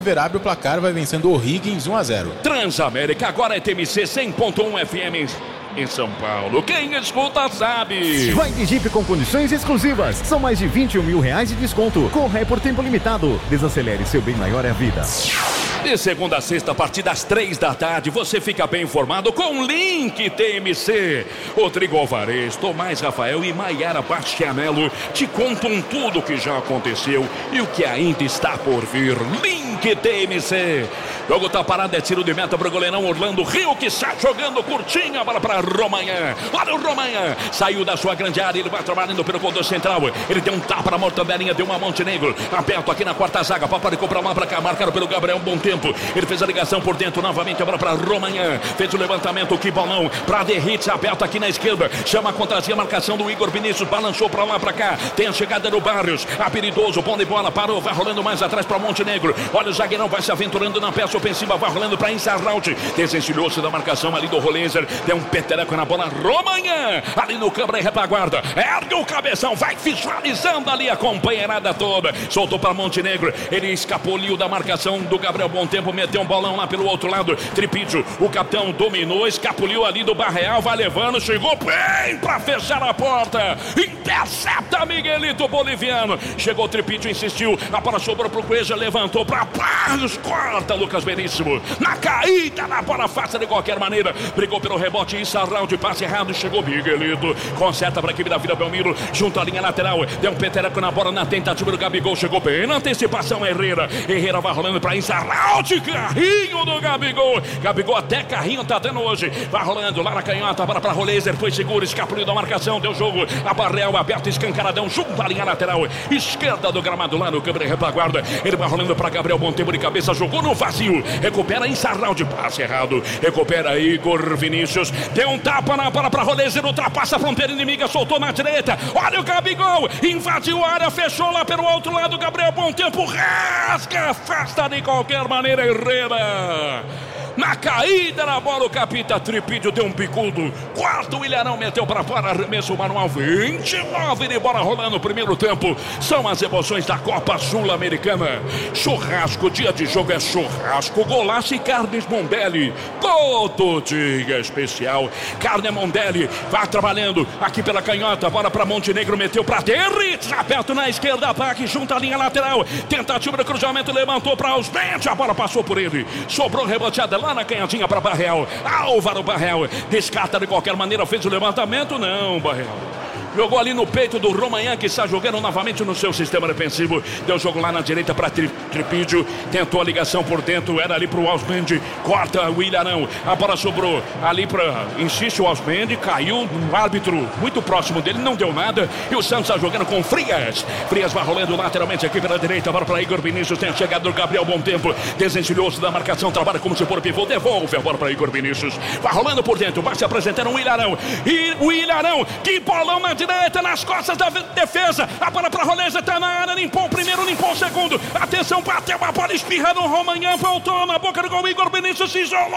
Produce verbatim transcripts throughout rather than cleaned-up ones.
River abre o placar, vai vencendo o O'Higgins um a zero. Transamérica, agora é T M C cem ponto um F M em São Paulo. Quem escuta sabe. Vai de Jeep com condições exclusivas. São mais de vinte e um mil reais de desconto. Corre por tempo limitado. Desacelere, seu bem maior é a vida. De segunda a sexta, a partir das três da tarde, você fica bem informado com o Link T M C. Rodrigo Alvarez, Tomás Rafael e Maiara Bastianello te contam tudo o que já aconteceu e o que ainda está por vir. Link T M C. Jogo tá parado, é tiro de meta pro goleirão Orlando Rio, que está jogando curtinha, bola para Romanha. Olha o Romanha, saiu da sua grande área, ele vai trabalhando pelo ponto central. Ele deu um tapa na mortadelinha, deu uma Montenegro. Aberto aqui na quarta zaga, Paparicou pra lá, pra cá, marcado pelo Gabriel Bom Tempo. Ele fez a ligação por dentro, novamente agora para Romanha. Fez o levantamento, que bolão para Derrites, aberto aqui na esquerda. Chama a contrazinha, marcação do Igor Vinícius, balançou para lá, para cá. Tem a chegada do Barrios, habilidoso, bom de bola, parou, vai rolando mais atrás para Montenegro. Olha o zagueirão, vai se aventurando na peça ofensiva, vai rolando para Insarraut. Desencilhou-se da marcação ali do Rolenzer. Deu um petereco na bola, Romanha. Ali no câmara e retaguarda. Ergue o cabeção, vai visualizando ali a companheirada toda. Soltou para Montenegro. Ele escapuliu da marcação do Gabriel Bom Tempo, meteu um bolão lá pelo outro lado. Tripídio, o capitão dominou, escapuliu ali do Barreal, vai levando, chegou bem para fechar a porta. Intercepta Miguelito Boliviano. Chegou o Tripídio, insistiu. A bola sobrou pro Cueja, levantou para Paz, corta Lucas Veríssimo. Na caída, na bola fácil de qualquer maneira. Brigou pelo rebote, Insarral de passe errado. Chegou Miguelito, conserta para a equipe da Vila Belmiro, junto à linha lateral. Deu um petereco na bola na tentativa do Gabigol. Chegou bem na antecipação, Herrera. Herrera vai rolando para Insarral de carrinho do Gabigol. Gabigol até carrinho tá dando hoje. Vai rolando lá na canhota, bola para Roleiser. Foi seguro, escapuliu da marcação, deu jogo. A Barreal aberto, escancaradão, junto à linha lateral esquerda do gramado lá no câmera e retaguarda. Ele vai rolando para Gabriel Bom Tempo de cabeça, jogou no vazio. Recupera Insarral de passe errado. Recupera Igor Vinícius. Deu um tapa na bola para Roleiser, ultrapassa a fronteira inimiga, soltou na direita. Olha o Gabigol, invadiu a área, fechou lá pelo outro lado. Gabriel Bom Tempo rasga, afasta de qualquer maneira Herrera. Na caída na bola, o capita Tripídio deu um picudo. Quarto, o Ilharão meteu para fora, arremesso manual. vinte e nove de bola rolando no primeiro tempo. São as emoções da Copa Sul-Americana. Churrasco, dia de jogo é churrasco, golaço e carnes Mondelli. Todo dia especial. Carne Mondelli, vai trabalhando aqui pela canhota. Bola para Montenegro, meteu para Derrites, aperto na esquerda, ataque junto à linha lateral. Tentativa de cruzamento, levantou para Osmente. A bola passou por ele. Sobrou reboteada lá na canhotinha para Barreal. Álvaro Barreal descarta de qualquer maneira, fez o levantamento. Não, Barreal. Jogou ali no peito do Romanhã, que está jogando novamente no seu sistema defensivo. Deu jogo lá na direita para tri, Tripídio. Tentou a ligação por dentro, era ali para o Osmendi. Corta o Ilharão. A bola sobrou ali para... Insiste o Osmendi, caiu no árbitro muito próximo dele, não deu nada. E o Santos está jogando com Frias. Frias vai rolando lateralmente aqui pela direita. Bola para Igor Vinícius, tem a chegada do Gabriel Bom Tempo. Desencilhou-se da marcação, trabalha como se for pivô. Devolve a bola para Igor Vinícius. Vai rolando por dentro, vai se apresentando o Ilharão. E o Ilharão, que bolão na direita, nas costas da defesa. A bola para Rolenzer, tá na área, limpou o primeiro, limpou o segundo. Atenção, bateu a bola, espirra no Romanhã, voltou na boca do gol. Igor Vinícius se isolou.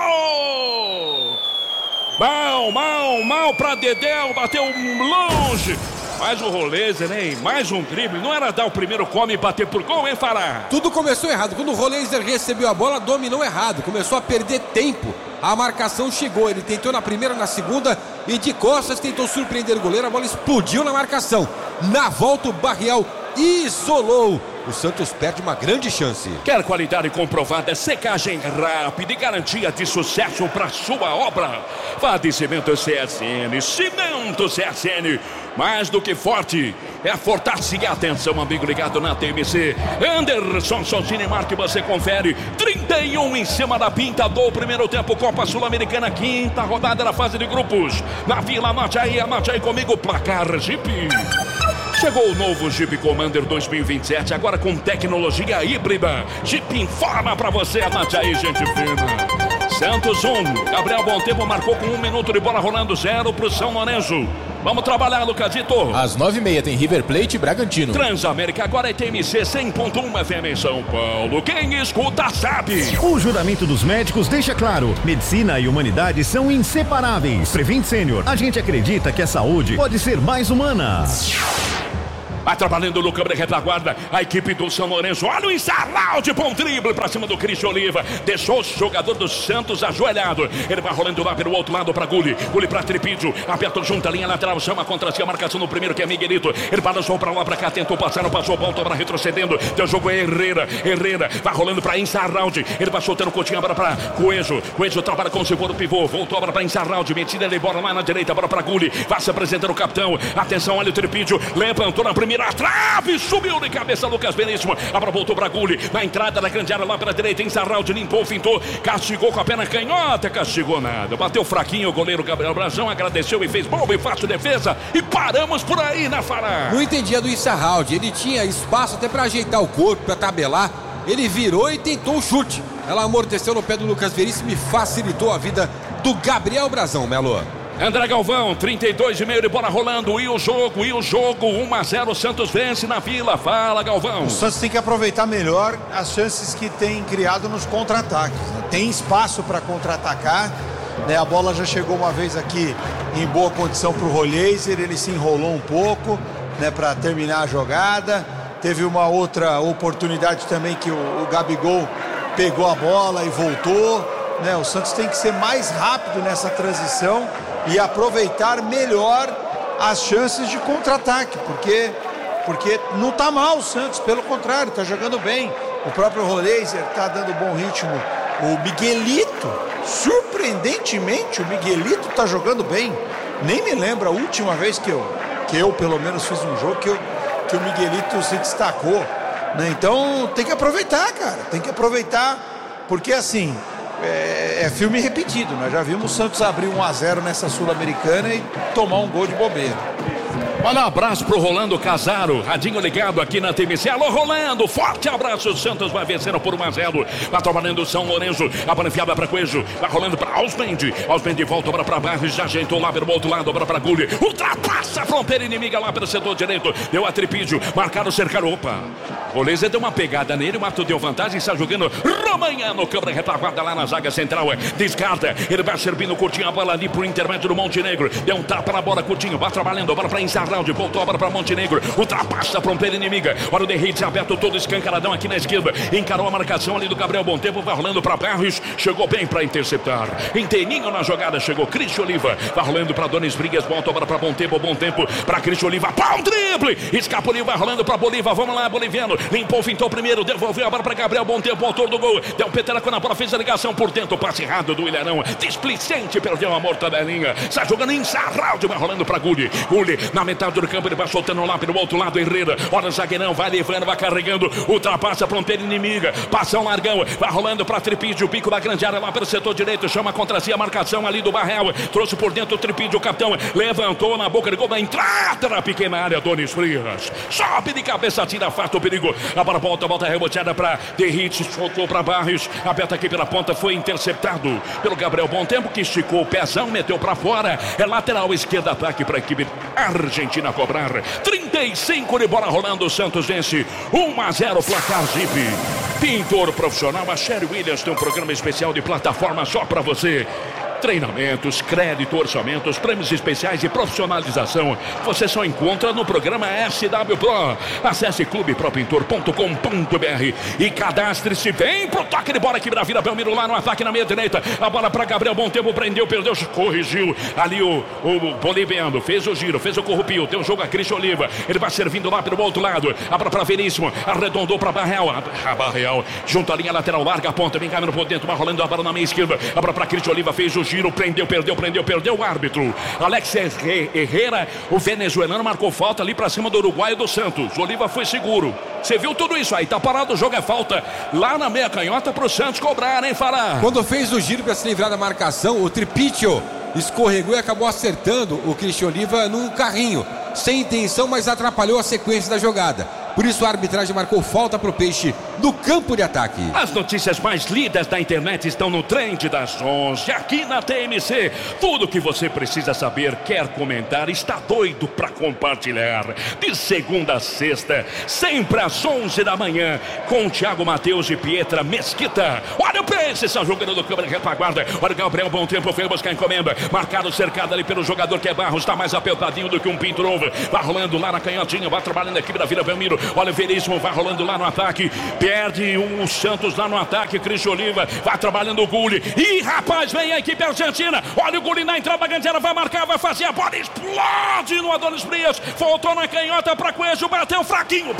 Mal, mal, mal para Dedéu, bateu longe. Mais um Rolenzer, hein? Mais um drible. Não era dar o primeiro come e bater por gol, hein, Fará? Tudo começou errado. Quando o Rolenzer recebeu a bola, dominou errado. Começou a perder tempo. A marcação chegou. Ele tentou na primeira, na segunda. E de costas tentou surpreender o goleiro. A bola explodiu na marcação. Na volta, o Barreal isolou. O Santos perde uma grande chance. Quer qualidade comprovada, secagem rápida e garantia de sucesso para sua obra? Vá de Cimento C S N. Cimento C S N. Mais do que forte, é forte. E atenção, amigo ligado na T M C. Anderson Sonsini Marque, você confere. trinta e um em cima da pinta do primeiro tempo. Copa Sul-Americana, quinta rodada da fase de grupos. Na Vila, anote aí, anote aí comigo. Placar Jeep. Chegou o novo Jeep Commander dois mil e vinte e sete, agora com tecnologia híbrida. Jeep informa pra você, anote aí, gente fina. Santos um, Gabriel Bom Tempo marcou com um minuto de bola rolando, zero pro São Lourenço. Vamos trabalhar, Lucasito. Às nove e meia tem River Plate e Bragantino. Transamérica, agora é T M C cem ponto um F M em São Paulo. Quem escuta sabe. O juramento dos médicos deixa claro: medicina e humanidade são inseparáveis. Prevent Senior, a gente acredita que a saúde pode ser mais humana. Vai trabalhando no câmera retaguarda a equipe do São Lourenço. Olha o Insarralde, bom drible pra cima do Cristian Oliva. Deixou o jogador do Santos ajoelhado. Ele vai rolando lá pelo outro lado pra Gulli. Gulli pra Tripídio. Aperta junto a linha lateral. Chama contra si a marcação no primeiro, que é Miguelito. Ele balançou pra lá, pra cá. Tentou passar, não passou. Volta pra retrocedendo. Deu jogo é Herrera. Herrera vai rolando pra Insarralde. Ele vai soltando o Coutinho agora pra Coelho. Coelho trabalha com o segundo pivô. Voltou agora pra Insarralde. Metida ele embora lá na direita. Agora pra Gulli. Vai se apresentando o capitão. Atenção, olha o Tripídio. Levantou na primeira trave, subiu de cabeça Lucas Veríssimo. Agora voltou para Gulli, na entrada da grande área lá pela direita. Insarralde limpou, fintou, castigou com a perna canhota, castigou nada. Bateu fraquinho o goleiro Gabriel Brazão, agradeceu e fez boa e fácil defesa. E paramos por aí na Fará. Não entendia do Insarralde, ele tinha espaço até para ajeitar o corpo, para tabelar. Ele virou e tentou o chute. Ela amorteceu no pé do Lucas Veríssimo e facilitou a vida do Gabriel Brazão, Melo. André Galvão, trinta e dois e meio de bola rolando, e o jogo, e o jogo, um a zero, o Santos vence na Vila. Fala, Galvão. O Santos tem que aproveitar melhor as chances que tem criado nos contra-ataques, né? Tem espaço para contra-atacar, né? A bola já chegou uma vez aqui em boa condição para o Rollheiser, ele se enrolou um pouco, né, para terminar a jogada. Teve uma outra oportunidade também que o, o Gabigol pegou a bola e voltou, né? O Santos tem que ser mais rápido nessa transição e aproveitar melhor as chances de contra-ataque, porque, porque não está mal o Santos, pelo contrário, está jogando bem. O próprio Rollheiser está dando bom ritmo. O Miguelito, surpreendentemente, o Miguelito está jogando bem. Nem me lembro a última vez que eu, que eu pelo menos fiz um jogo que, eu, que o Miguelito se destacou, né? Então tem que aproveitar, cara, tem que aproveitar, porque assim... É, é filme repetido, nós já vimos o Santos abrir um a zero nessa Sul-Americana e tomar um gol de bobeira. Olha, um abraço pro Rolando Casaro, radinho ligado aqui na T M C. Alô, Rolando, forte abraço. O Santos vai vencendo por um a zero. Vai trabalhando o São Lourenço. A bola enfiada pra Coelho. Vai rolando pra Osmendi. Osmendi volta agora pra Barros. Já ajeitou lá pelo outro lado, agora pra Gulli. Ultrapassa a fronteira inimiga lá pelo setor direito. Deu a Tripídio. Marcaram, cercaram. Opa. O Lezer deu uma pegada nele. O Mato deu vantagem. Está jogando Romagnano. Câmara retaguarda lá na zaga central. Descarta. Ele vai servindo curtinho a bola ali pro intermédio do Montenegro. Deu um tapa na bola, curtinho. Vai trabalhando. A bola pra Insarralde. Voltou a bola para Montenegro, ultrapassa a fronteira inimiga. Olha o Derrite aberto, todo escancaradão aqui na esquerda. Encarou a marcação ali do Gabriel Bom Tempo, vai rolando para Barros, chegou bem para interceptar. Inteirinho na jogada, chegou Cristian Oliva, vai rolando para Donis Brigues, volta a bola para Bom Tempo, Bom Tempo para Cristian Oliva, pau, drible, escapuliu, vai rolando para Bolívar, vamos lá, boliviano, limpou, fintou primeiro, devolveu a bola para Gabriel Bom Tempo, autor do gol, deu um peteleco na bola, fez a ligação por dentro, passe errado do Ilharão, displicente, perdeu a mortadelinha, está jogando em Insarralde, vai rolando para Gulli, Gulli na metade do campo, ele vai soltando lá pelo outro lado, Herrera, olha o zagueirão, vai levando, vai carregando, ultrapassa a fronteira inimiga, passa um largão, vai rolando para Tripídio, pico da grande área lá pelo setor direito, chama contra si a marcação ali do Barrel, trouxe por dentro o Tripídio, o capitão, levantou na boca de gol da entrada na pequena área, Donis Frias, sobe de cabeça, tira, afasta o perigo, a bola volta, volta reboteada para Derrite, soltou para Barros, aberta aqui pela ponta, foi interceptado pelo Gabriel Bom Tempo, que esticou o pezão, meteu para fora, é lateral esquerda, ataque para a equipe argentina cobrar. trinta e cinco de bola rolando, o Santos vence um a zero, placar Zip. Pintor profissional, a Sherry Williams tem um programa especial de plataforma só para você. Treinamentos, crédito, orçamentos, prêmios especiais e profissionalização. Você só encontra no programa S W Pro. Acesse clube pro pintor ponto com ponto b r e cadastre-se. Vem pro toque de bola aqui da Vila Belmiro lá no ataque na meia direita. A bola para Gabriel Bom Tempo, prendeu, perdeu, corrigiu. Ali o, o boliviano fez o giro, fez o corrupio. Tem um jogo a Cristian Oliva. Ele vai servindo lá pelo outro lado. A bola para Veríssimo, arredondou para Barreal. A Barreal junto à linha lateral, larga a ponta, vem caminhando por dentro, vai rolando a bola na meia esquerda. A bola para Cristian Oliva, fez o giro. Giro, prendeu, perdeu, prendeu, perdeu o árbitro. Alex Herrera, o venezuelano, marcou falta ali pra cima do uruguaio do Santos. Oliva foi seguro. Você viu tudo isso aí, tá parado, o jogo é falta lá na meia canhota pro Santos cobrar, hein, Fará? Quando fez o giro pra se livrar da marcação, o Tripídio escorregou e acabou acertando o Cristian Oliva num carrinho. Sem intenção, mas atrapalhou a sequência da jogada. Por isso a arbitragem marcou falta pro Peixe no campo de ataque. As notícias mais lidas da internet estão no Trend das onze, aqui na T M C. Tudo que você precisa saber, quer comentar, está doido para compartilhar. De segunda a sexta, sempre às onze da manhã, com Thiago Matheus e Pietra Mesquita. Olha o Peixe, está jogando do câmera retaguarda. Olha o Gabriel, bom tempo, foi buscar a encomenda. Marcado, cercado ali pelo jogador que é Barros, está mais apertadinho do que um pinto novo. Vai rolando lá na canhotinha, vai trabalhando a equipe da Vila Belmiro. Olha o Veríssimo, vai rolando lá no ataque. Perde o Santos lá no ataque. Cristian Oliva, vai trabalhando o Gulli. Ih, rapaz, vem a equipe argentina. Olha o Gulli na entrada, Gandela vai marcar, vai fazer a bola, explode no Adonis Frias. Voltou na canhota para Coelho, bateu fraquinho.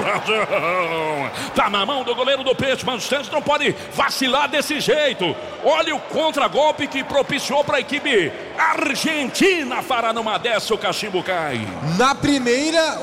Tá na mão do goleiro do Peixe, mas o Santos não pode vacilar desse jeito. Olha o contragolpe que propiciou para a equipe argentina. Fará numa dessa, o cachimbo cai. Na primeira,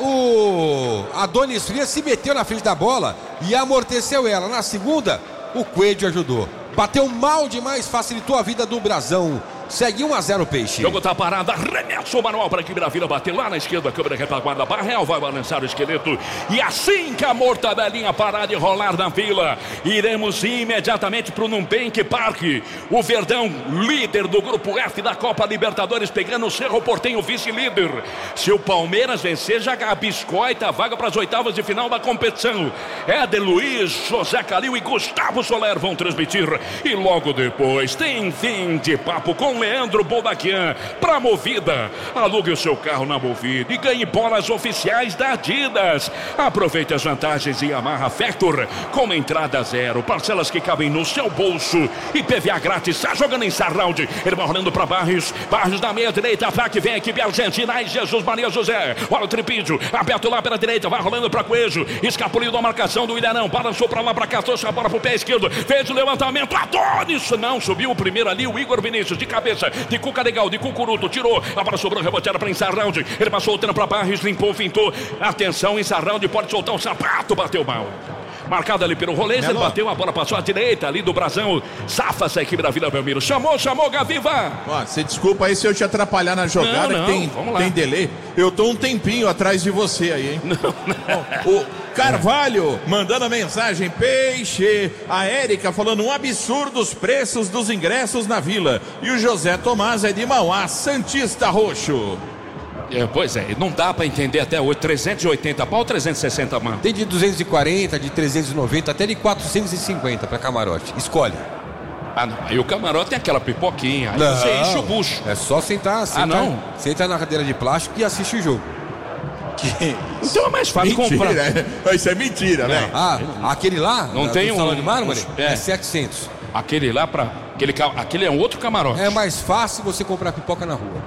o Adonis Frias se meteu na frente da bola e amorteceu ela. Na segunda, o Coelho ajudou. Bateu mal demais, facilitou a vida do Brasão. Segue um a zero o Peixe. Jogo tá parado, arremesso manual para a equipe da Vila, bater lá na esquerda, a câmera retaguarda, Barreal vai balançar o esqueleto. E assim que a mortadelinha parar de rolar na Vila, iremos imediatamente para o Nubank Parque. O Verdão, líder do grupo F da Copa Libertadores, pegando o Cerro Porteño, vice-líder. Se o Palmeiras vencer, já biscoita a vaga para as oitavas de final da competição. Éder Luiz, José Calil e Gustavo Soler vão transmitir. E logo depois tem fim de papo com Leandro Boldaquian para Movida. Alugue o seu carro na Movida e ganhe bolas oficiais da Adidas. Aproveite as vantagens em Yamaha Factor com entrada zero, parcelas que cabem no seu bolso e P V A grátis. Está jogando em Sarralde, ele vai rolando para Barros. Barros na meia direita, ataque, vem a equipe argentina. Ai, Jesus Maria José, olha o Tripídio, aberto lá pela direita, vai rolando para Coelho, escapuliu da marcação do Ilharão, balançou para lá, para cá, trouxe a bola pro pé esquerdo, fez o levantamento, Adonis, não, subiu o primeiro ali, o Igor Vinícius de cabeça. De Cuca legal, de Cucuruto, tirou. A bola sobrou, reboteada para Ensarralde. Ele passou soltando para Barros, limpou, fintou. Atenção, Ensarralde pode soltar o sapato, bateu mal. Marcado ali pelo Rolês, ele bateu, a bola passou à direita ali do Brasão. Safa-se a equipe da Vila Belmiro. Chamou, chamou, Gaviva. Ó, você desculpa aí se eu te atrapalhar na jogada, não, não, que tem, tem delay. Eu tô um tempinho atrás de você aí, hein? Não, não. O Carvalho mandando a mensagem, Peixe. A Érica falando um absurdo os preços dos ingressos na Vila. E o José Tomás é de Mauá, Santista Roxo. É, pois é, não dá pra entender até hoje. Trezentos e oitenta pau, trezentos e sessenta, mano. Tem de duzentos e quarenta, de trezentos e noventa, até de quatrocentos e cinquenta pra camarote. Escolhe. Ah, não. Aí o camarote tem aquela pipoquinha. Aí não, você enche o bucho. É só sentar, sentar, ah, não? senta na cadeira de plástico e assiste o jogo. Que... Então é mais fácil mentira, comprar. É. Isso é mentira, né? Ah, aquele lá, não tem um salão de mármore, é. é setecentos. Aquele lá pra... Aquele, aquele é um outro camarote. É mais fácil você comprar pipoca na rua.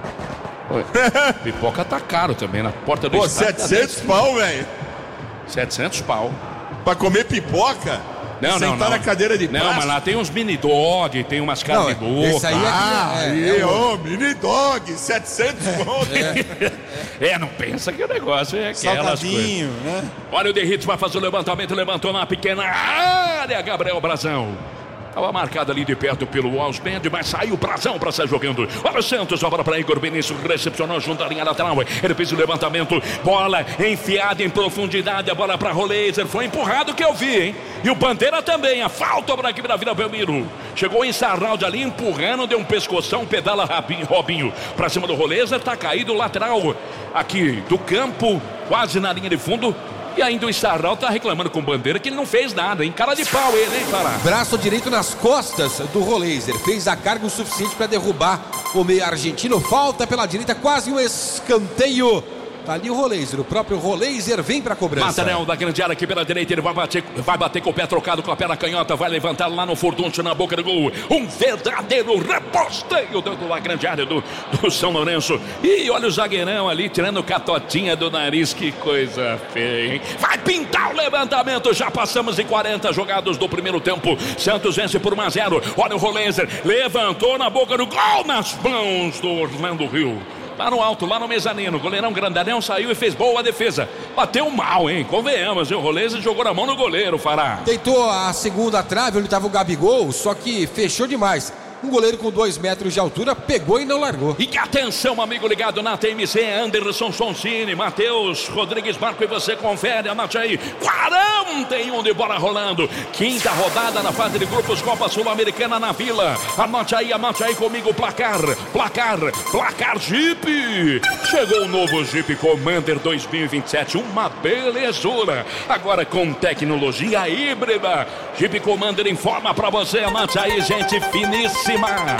Pipoca tá caro também na porta do Pô, estádio. setecentos pau, velho. setecentos pau. Pra comer pipoca? Não, não, sentar não. na cadeira de plástico? Não, mas lá tem uns mini dog, tem umas carnes de boca. Esse aí é, ah, é, aí, é, ô, mini dog, setecentos pau. É. é, não pensa que o negócio é aquelas coisas. Né? Olha o Derrites, vai fazer o levantamento, levantou na pequena área, Gabriel Brasão. Estava marcado ali de perto pelo Osband, mas saiu o Brasão para sair jogando. Olha o Santos, a bola para Igor Vinícius, recepcionou junto à linha lateral. Ele fez o levantamento, bola enfiada em profundidade, a bola para Roleiser. Foi empurrado que eu vi, hein? E o Bandeira também, a falta para a equipe da Vila Belmiro. Chegou em Sarralde ali, empurrando, deu um pescoção, pedala Robinho, Robinho para cima do Roleiser, tá caído o lateral aqui do campo, quase na linha de fundo. E ainda o Sarral tá reclamando com o Bandeira que ele não fez nada, hein? Cara de pau ele, hein, Pará? Braço direito nas costas do Roleiser. Fez a carga o suficiente para derrubar o meio argentino. Falta pela direita, quase um escanteio. Tá ali o Roleiser, o próprio Roleiser vem pra cobrança. Material da grande área aqui pela direita, ele vai bater, vai bater com o pé trocado, com a perna canhota, vai levantar lá no furdunço, na boca do gol. Um verdadeiro reposteio dentro da grande área do, do São Lourenço. E olha o zagueirão ali, tirando catotinha do nariz, que coisa feia, hein? Vai pintar o levantamento, já passamos de quarenta jogados do primeiro tempo. Santos vence por um a zero. Olha o Roleiser, levantou na boca do gol, nas mãos do Orlando Rio. Lá no alto, lá no mezanino, o goleirão grandalhão saiu e fez boa defesa. Bateu mal, hein? Convenhamos, o Roleiser jogou na mão no goleiro, Fará. Tentou a segunda trave, onde estava o Gabigol, só que fechou demais. Um goleiro com dois metros de altura pegou e não largou. E atenção, amigo ligado na T M C, Anderson Sonsini, Matheus Rodrigues Marco, e você confere, anote aí, quarenta e um de bola rolando. Quinta rodada na fase de grupos Copa Sul-Americana na Vila. Anote aí, anote aí comigo o placar, placar, placar Jeep. Chegou o novo Jeep Commander dois mil e vinte e sete, uma belezura. Agora com tecnologia híbrida. Jeep Commander informa pra você, anote aí, gente finíssima.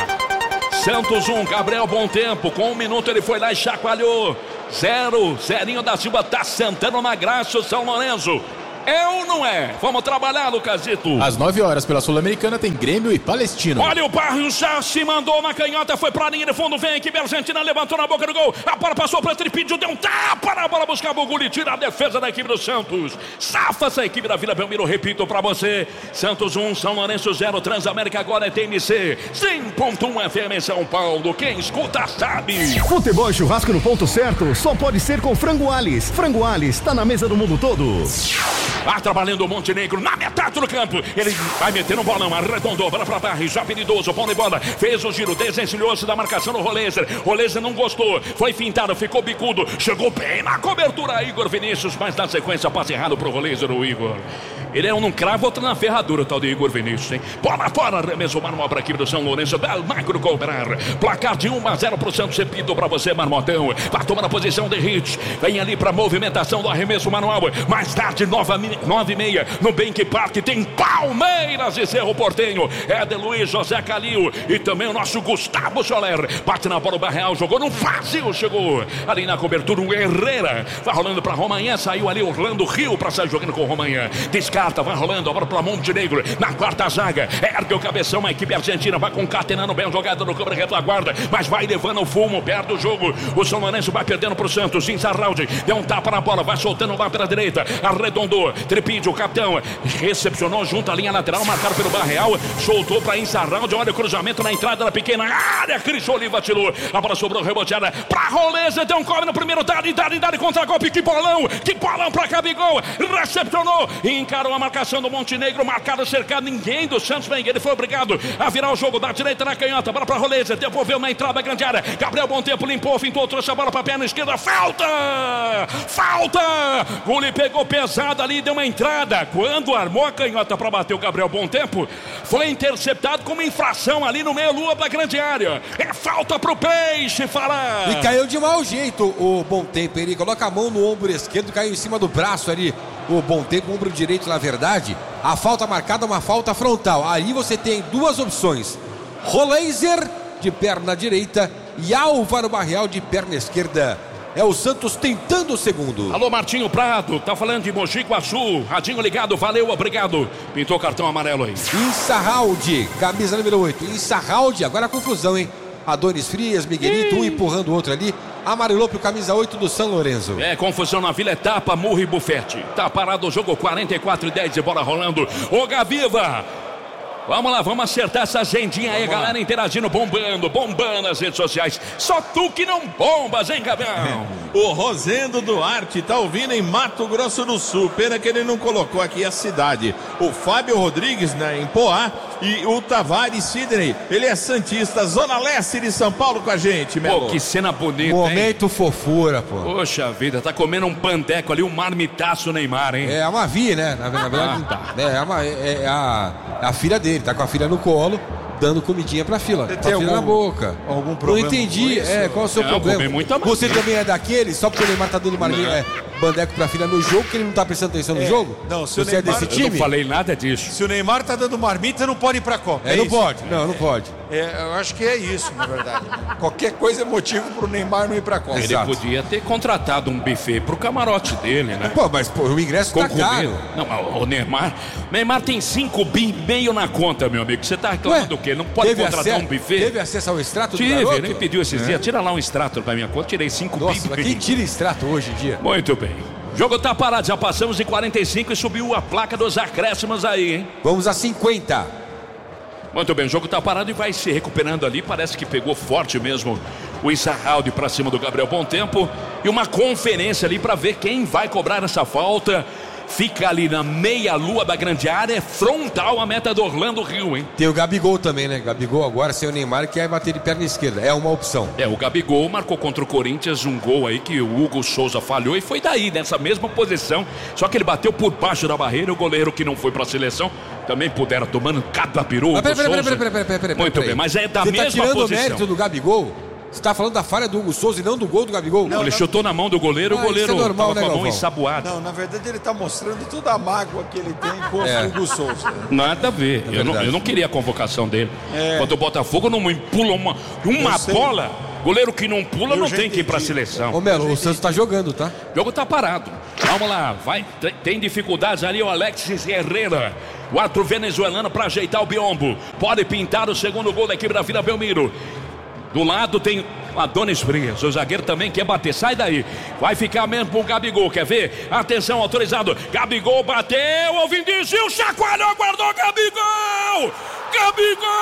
Santos um, Gabriel Bom Tempo, com um minuto ele foi lá e chacoalhou. Zero, Zerinho da Silva tá sentando na graça o São Lourenço. É ou não é? Vamos trabalhar, Lucasito. Às nove horas pela Sul-Americana tem Grêmio e Palestino. Olha o Barrios, já se mandou na canhota, foi pra linha de fundo, vem a equipe argentina, levantou na boca do gol, a bola passou pra Tripídio, deu um tapa na bola, buscava o gol e tira a defesa da equipe do Santos. Safa essa equipe da Vila Belmiro, repito pra você, Santos um, São Lourenço zero, Transamérica agora é T M C, cem ponto um F M em São Paulo, quem escuta sabe. Futebol e churrasco no ponto certo, só pode ser com Frango Alves. Frango Alves, tá na mesa do mundo todo. Ah, trabalhando o Montenegro na metade do campo. Ele vai meter um bolão, arredondou, bola pra Barri, já perigoso, pão de bola. Fez o giro, desencilhou-se da marcação do Rolezer. Rolezer não gostou, foi fintado, ficou bicudo. Chegou bem na cobertura, Igor Vinícius, mas na sequência, passe errado pro Rolezer, o Igor. Ele é um num cravo, outro na ferradura, o tal de Igor Vinícius, hein? Bola fora, arremesso manual para a equipe do São Lourenço. Belmagro cobrar. Placar de um a zero pro Santos, repito pra você, Marmotão. Vai tomar a posição de hit. Vem ali pra movimentação do arremesso manual. Mais tarde, nove e meia, no Bank Park, tem Palmeiras e Cerro Porteño. É de Luiz José Calil e também o nosso Gustavo Soler. Bate na bola, o Barreal jogou no vazio, chegou ali na cobertura o Herrera. Vai rolando pra Romanhã, saiu ali Orlando Rio pra sair jogando com Romanhã. Descarta, vai rolando, agora pra Montenegro. Na quarta zaga, ergue o cabeção, a equipe argentina vai concatenando bem a jogada no câmera retaguarda, mas vai levando o fumo, perde o jogo. O São Lourenço vai perdendo pro Santos. Inzarraldi deu um tapa na bola, vai soltando lá pela direita, arredondou. Tripídio, o capitão, recepcionou junto à linha lateral, marcado pelo Barreal, soltou para Inzarraldi, olha o cruzamento na entrada da pequena área, Cris Oliva tirou, a bola sobrou reboteada pra Roleza, deu um corre no primeiro, dado, dado, dado, contra-golpe, que bolão, que bolão pra Gabigol, recepcionou, encarou a marcação do Montenegro, marcado, cercado, ninguém do Santos vem, ele foi obrigado a virar o jogo da direita na canhota, bola pra Roleza, devolveu na entrada da grande área, Gabriel Bom Tempo limpou, fintou, trouxe a bola pra perna esquerda, falta, falta, Guli pegou pesado ali, deu uma entrada, quando armou a canhota para bater o Gabriel Bom Tempo, foi interceptado com uma infração ali no meio-lua da grande área. É falta pro Peixe, falar. E caiu de mau jeito o Bom Tempo. Ele coloca a mão no ombro esquerdo, caiu em cima do braço ali. O Bom Tempo, ombro direito, na verdade. A falta marcada é uma falta frontal. Aí você tem duas opções: Roleiser de perna direita e Álvaro Barreal de perna esquerda. É o Santos tentando o segundo. Alô, Martinho Prado, tá falando de Mogi Guaçu. Radinho ligado, valeu, obrigado. Pintou cartão amarelo aí. Inzarraldi, camisa número oito. Inzarraldi, agora a confusão, hein? Adonis Frias, Miguelito, um empurrando o outro ali. Amarelou pro camisa oito do São Lourenço. É, confusão na Vila, etapa, Murro e Bufete. Tá parado o jogo, quarenta e quatro e dez de bola rolando. Ô, Gaviva! Vamos lá, vamos acertar essa agendinha aí, vamos galera lá. Interagindo, bombando, bombando nas redes sociais. Só tu que não bombas, hein, Gabriel? O Rosendo Duarte tá ouvindo em Mato Grosso do Sul. Pena que ele não colocou aqui a cidade. O Fábio Rodrigues, né, em Poá. E o Tavares Sidney, ele é santista, Zona Leste de São Paulo com a gente, meu. Pô, que cena bonita, momento, hein? Fofura, pô. Poxa vida, tá comendo um pandeco ali, um marmitaço Neymar, hein? É a Mavi, né? Na, na verdade, ah, tá. é, a, é, é a, a filha dele, tá com a filha no colo, dando comidinha pra fila. Você tem a filha algum, na boca. Algum problema? Não entendi, é, qual é o seu não, problema? Muita Você também é daquele, só porque o Neymar tá dando marmita, é, bandeco pra filha no jogo, que ele não tá prestando atenção no é, jogo? Não, se Você o Neymar, é desse time? Eu não falei nada disso. Se o Neymar tá dando marmita, não pode ir pra Copa. É, é não isso? pode, não, não pode. É, eu acho que é isso, na verdade. Qualquer coisa é motivo pro Neymar não ir pra Copa. Ele Exato. Podia ter contratado um buffet pro camarote dele, né? Pô, mas pô, o ingresso tá caro. Não, o Neymar, Neymar tem cinco bi e meio na conta, meu amigo. Você tá reclamando do quê? Não pode contratar acesso, um buffet? Teve acesso ao extrato Tive, do garoto? Ele me pediu esses é. dias. Tira lá um extrato pra minha conta. Tirei cinco bi. Nossa, mas quem tira extrato hoje em dia? Muito bem. O jogo tá parado, já passamos de quarenta e cinco e subiu a placa dos acréscimos aí, hein? Vamos a cinquenta. Muito bem, o jogo tá parado e vai se recuperando ali. Parece que pegou forte mesmo o Inzarraldi pra cima do Gabriel Bom Tempo. E uma conferência ali pra ver quem vai cobrar essa falta. fica ali na meia-lua da grande área, frontal à meta do Orlando Rio, hein? Tem o Gabigol também, né? Gabigol agora sem o Neymar, que vai bater de perna esquerda. É uma opção. É, o Gabigol marcou contra o Corinthians um gol aí que o Hugo Souza falhou e foi daí, nessa mesma posição. Só que ele bateu por baixo da barreira. O goleiro que não foi pra seleção também pudera tomando cada peru. Mas peraí, peraí, peraí, peraí, peraí, peraí. Muito bem, mas é da Você mesma tá tirando posição. o mérito do Gabigol? Você tá falando da falha do Hugo Souza e não do gol do Gabigol? Não, ele não... chutou na mão do goleiro, ah, o goleiro isso é normal, tava né, com a mão Galvão? ensaboada. Não, na verdade ele está mostrando toda a mágoa que ele tem contra É. o Hugo Souza. Nada a ver. É eu, não, eu não queria a convocação dele. É. Quando o Botafogo não empula uma, uma bola, goleiro que não pula Eu não já tem que ir pra entendi. seleção. Ô Melo, o Santos tá jogando, tá? O jogo tá parado. Vamos lá, vai. Tem, tem dificuldades ali o Alexis Herrera. O ato venezuelano para ajeitar o biombo. Pode pintar o segundo gol da equipe da Vila Belmiro. Do lado tem Adonis Frias, o zagueiro também quer bater, sai daí, vai ficar mesmo com o Gabigol, quer ver? Atenção, autorizado, Gabigol bateu, o Vinicius chacoalhou, guardou, Gabigol! Gabigol!